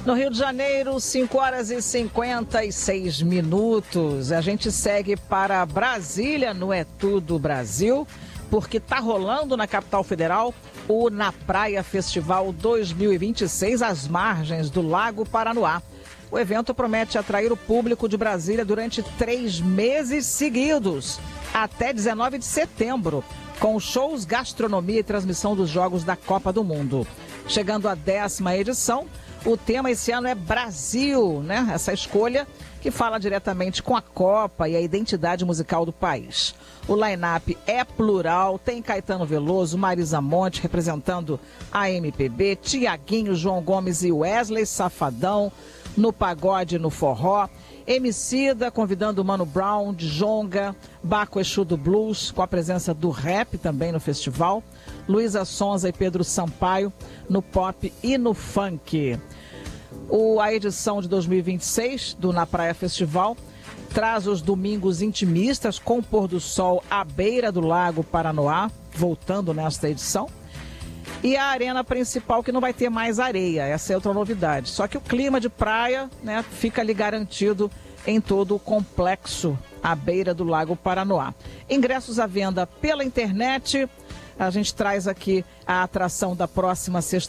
No Rio de Janeiro, 5 horas e 56 minutos. A gente segue para Brasília, no É Tudo Brasil, porque está rolando na capital federal o Na Praia Festival 2026, às margens do Lago Paranoá. O evento promete atrair o público de Brasília durante 3 meses seguidos, até 19 de setembro, com shows, gastronomia e transmissão dos Jogos da Copa do Mundo. Chegando à 10ª edição, o tema esse ano é Brasil, né? Essa escolha que fala diretamente com a Copa e a identidade musical do país. O line-up é plural, tem Caetano Veloso, Marisa Monte representando a MPB, Tiaguinho, João Gomes e Wesley Safadão no pagode e no forró, Emicida convidando Mano Brown, Djonga, Baco Exu do Blues, com a presença do rap também no festival, Luísa Sonza e Pedro Sampaio no pop e no funk. A edição de 2026 do Na Praia Festival traz os domingos intimistas com o pôr do sol à beira do Lago Paranoá, voltando nesta edição. E a arena principal que não vai ter mais areia, essa é outra novidade. Só que o clima de praia, né, fica ali garantido em todo o complexo à beira do Lago Paranoá. Ingressos à venda pela internet. A gente traz aqui a atração da próxima sexta